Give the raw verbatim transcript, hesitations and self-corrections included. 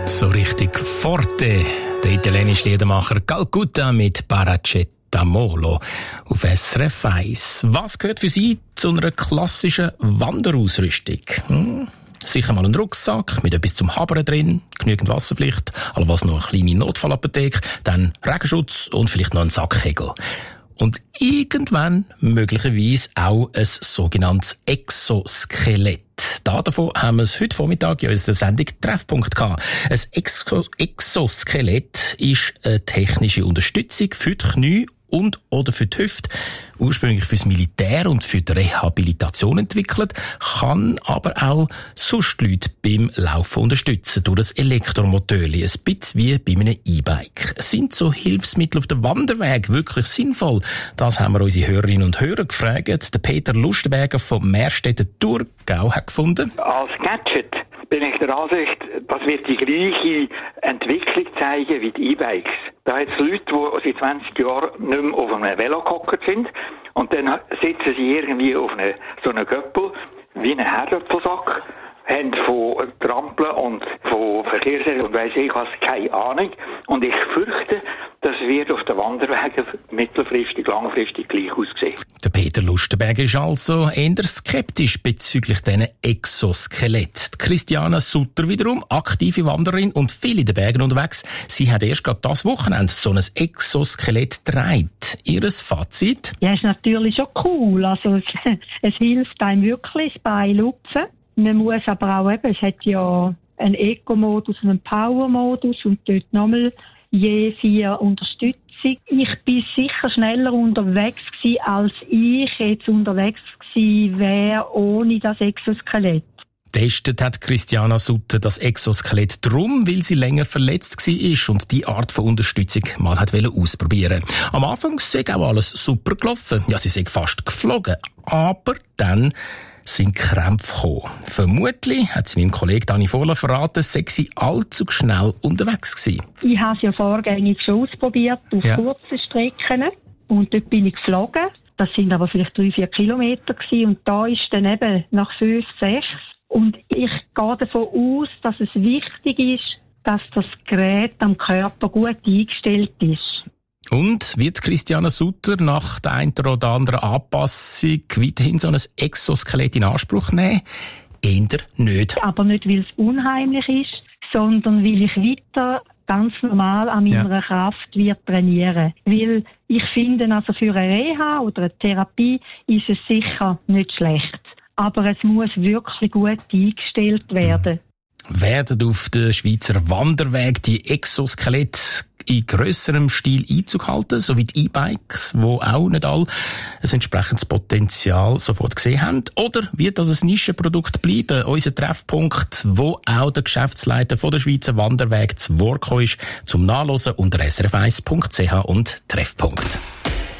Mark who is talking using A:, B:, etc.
A: So richtig forte. Der italienische Liedermacher Calcutta mit Paracetamolo auf S R F eins. Was gehört für Sie zu einer klassischen Wanderausrüstung? Hm? Sicher mal ein Rucksack mit etwas zum Habern drin, genügend Wasserpflicht, allenfalls noch eine kleine Notfallapotheke, dann Regenschutz und vielleicht noch ein Sackhegel. Und irgendwann möglicherweise auch ein sogenanntes Exoskelett. Da davon haben wir es heute Vormittag in unserer Sendung Treffpunkt gehabt. Ein Exo- Exoskelett ist eine technische Unterstützung für die Knie und oder für die Hüfte, ursprünglich fürs Militär und für die Rehabilitation entwickelt, kann aber auch sonst Leute beim Laufen unterstützen durch ein Elektromotorli, ein bisschen wie bei einem E-Bike. Sind so Hilfsmittel auf dem Wanderweg wirklich sinnvoll? Das haben wir unsere Hörerinnen und Hörer gefragt. Der Peter Lustenberger vom Meerstetter Thurgau hat gefunden.
B: Als Gadget bin ich der Ansicht, das wird die gleiche Entwicklung zeigen wie die E-Bikes. Da hat es Leute, die seit zwanzig Jahren nicht mehr auf einem Velo gehockt sind und dann sitzen sie irgendwie auf eine, so einem Göppel wie einen Herdöpfelsack, haben von Trampeln und von Verkehrsregeln und weiss ich was keine Ahnung. Und ich fürchte, das wird auf den Wanderwegen mittelfristig, langfristig gleich aussehen.
A: Der Peter Lustenberger ist also eher skeptisch bezüglich diesen Exoskelett. Die Christiana Sutter wiederum, aktive Wanderin und viel in den Bergen unterwegs. Sie hat erst gerade das Wochenende so ein Exoskelett getragen. Ihres Fazit?
C: Ja, ist natürlich schon cool. Also es, es hilft einem wirklich das Bein lupfen. Man muss aber auch eben, es hat ja einen Eco-Modus und einen Power-Modus und dort nochmal je vier Unterstützung. Ich bin sicher schneller unterwegs gewesen, als ich jetzt unterwegs gewesen wäre ohne das Exoskelett.
A: Testet hat Christiana Sutter das Exoskelett drum, weil sie länger verletzt war und die Art von Unterstützung mal hat ausprobieren. Am Anfang sei auch alles super gelaufen. Ja, sie sei fast geflogen. Aber dann sind Krämpfe gekommen. Vermutlich, hat sie meinem Kollegen Dani Vohler verraten, sei sie allzu schnell unterwegs gewesen.
C: Ich habe es ja vorgängig schon ausprobiert, auf ja. kurzen Strecken. Und dort bin ich geflogen. Das sind aber vielleicht drei, vier Kilometer gewesen. Und da ist dann eben nach fünf, sechs. Und ich gehe davon aus, dass es wichtig ist, dass das Gerät am Körper gut eingestellt ist.
A: Und wird Christiana Sutter nach der einen oder anderen Anpassung weiterhin so ein Exoskelett in Anspruch nehmen? Eher nicht.
C: Aber nicht, weil es unheimlich ist, sondern weil ich weiter ganz normal an meiner ja. Kraft wird trainieren. Weil ich finde, also für eine Reha oder eine Therapie ist es sicher nicht schlecht. Aber es muss wirklich gut eingestellt werden.
A: Werden auf den Schweizer Wanderweg die Exoskelette in grösserem Stil Einzug halten, so wie die E-Bikes, wo auch nicht alle ein entsprechendes Potenzial sofort gesehen haben? Oder wird das ein Nischenprodukt bleiben? Unser Treffpunkt, wo auch der Geschäftsleiter von der Schweizer Wanderweg zu Wort gekommen ist, zum Nachlesen unter s r f eins punkt c h und Treffpunkt.